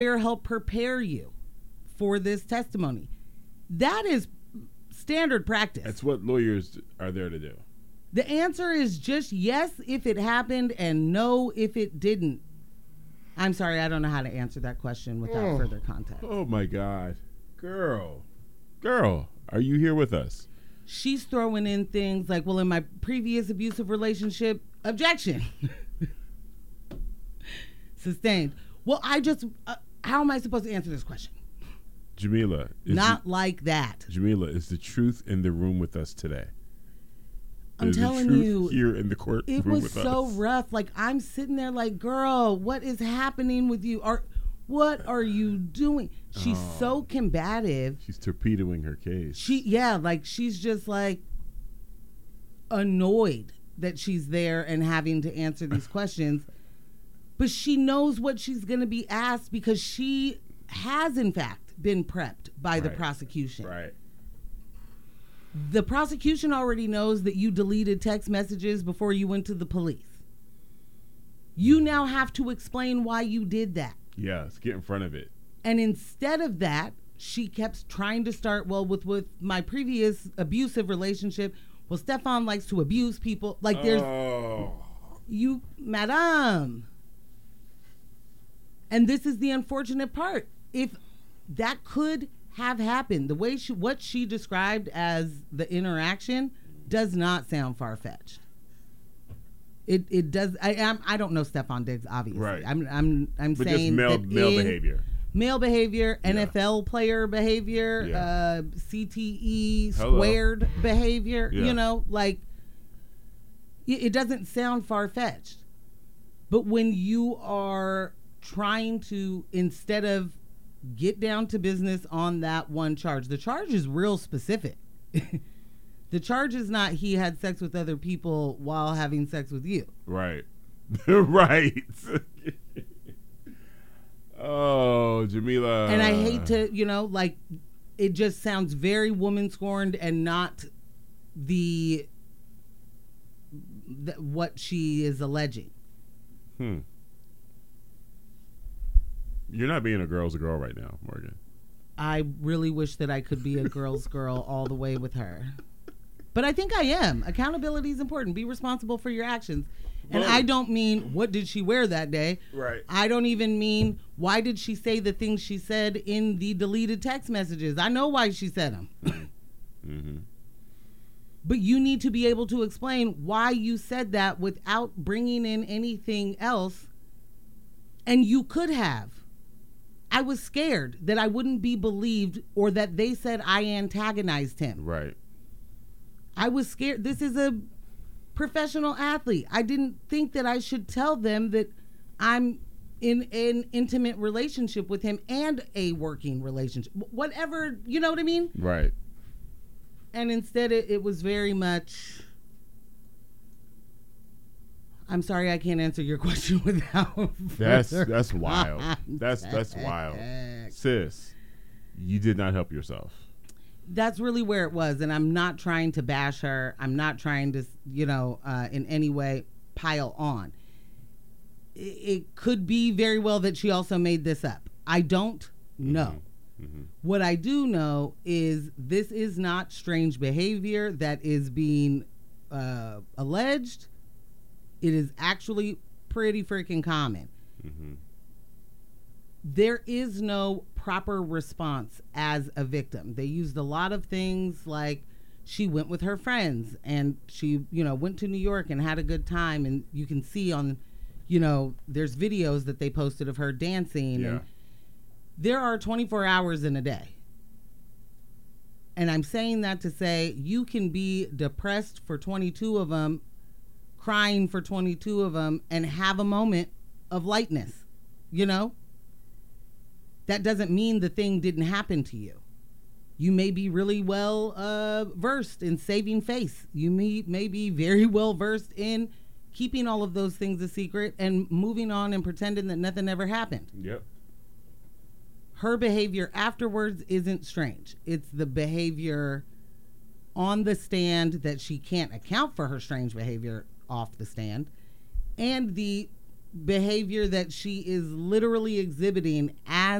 help prepare you for this testimony. That is standard practice. That's what lawyers are there to do. The answer is just yes if it happened and no if it didn't. I'm sorry, I don't know how to answer that question without further context. Oh my God. Girl, are you here with us? She's throwing in things like, well, in my previous abusive relationship, objection. Sustained. Well, how am I supposed to answer this question? Jamila. Not like that. Jamila, is the truth in the room with us today? I'm telling you, here in the court, it was so rough. Like, I'm sitting there like, girl, what is happening with you? What are you doing? She's so combative. She's torpedoing her case. She's just like annoyed that she's there and having to answer these questions. But she knows what she's going to be asked because she has, in fact, been prepped by the prosecution. Right. The prosecution already knows that you deleted text messages before you went to the police. You now have to explain why you did that. Yes, get in front of it. And instead of that, she kept trying to start, well, with my previous abusive relationship, well, Stefan likes to abuse people. Like, there's... You, madame. And this is the unfortunate part. If that could have happened, the way what she described as the interaction does not sound far-fetched. It does. I don't know Stefan Diggs, obviously. Right. I'm but saying just male behavior. Male behavior, NFL player behavior, CTE squared behavior. Yeah. You know, like it doesn't sound far-fetched. But when you are trying to, instead of get down to business on that one charge, the charge is real specific. The charge is not he had sex with other people while having sex with you. Right. Right. Oh, Jamila. And I hate to, like, it just sounds very woman scorned and not what she is alleging. You're not being a girl's girl right now, Morgan. I really wish that I could be a girl's girl all the way with her. But I think I am. Accountability is important. Be responsible for your actions. And I don't mean, what did she wear that day? Right. I don't even mean, why did she say the things she said in the deleted text messages? I know why she said them. Mm-hmm. But you need to be able to explain why you said that without bringing in anything else. And you could have. I was scared that I wouldn't be believed or that they said I antagonized him. Right. I was scared. This is a professional athlete. I didn't think that I should tell them that I'm in an intimate relationship with him and a working relationship. Whatever, you know what I mean? Right. And instead it was very much, I'm sorry I can't answer your question without That's wild. That's wild. Sis, you did not help yourself. That's really where it was, and I'm not trying to bash her. I'm not trying to, in any way pile on. It could be very well that she also made this up. I don't know. Mm-hmm. What I do know is this is not strange behavior that is being alleged. It is actually pretty freaking common. Mm-hmm. There is no proper response as a victim. They used a lot of things like she went with her friends and she, went to New York and had a good time. And you can see on, there's videos that they posted of her dancing. Yeah. And there are 24 hours in a day. And I'm saying that to say you can be depressed for 22 of them, crying for 22 of them, and have a moment of lightness, That doesn't mean the thing didn't happen to you. You may be really well versed in saving face. You may be very well versed in keeping all of those things a secret and moving on and pretending that nothing ever happened. Yep. Her behavior afterwards isn't strange. It's the behavior on the stand that she can't account for her strange behavior off the stand, and the behavior that she is literally exhibiting as